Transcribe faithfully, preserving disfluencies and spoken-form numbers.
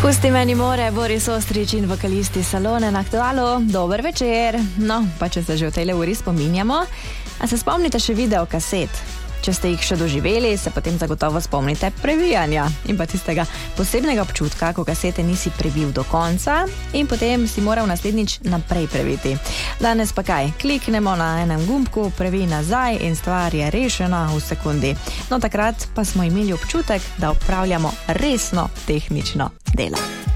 Pusti meni more, Boris Ostrič in vokalisti Salone na Aktualu. Dober večer. No, pa če se že v tej uri spominjamo, a se spomnite še video kaset? Če ste jih še doživeli, se potem zagotovo spomnite previjanja in pa tistega posebnega občutka, ko kasete nisi previl do konca in potem si moral naslednjič naprej previti. Danes pa kaj? Kliknemo na enem gumbku, previ nazaj in stvar je rešena v sekundi. No, takrat pa smo imeli občutek, da opravljamo resno tehnično delo.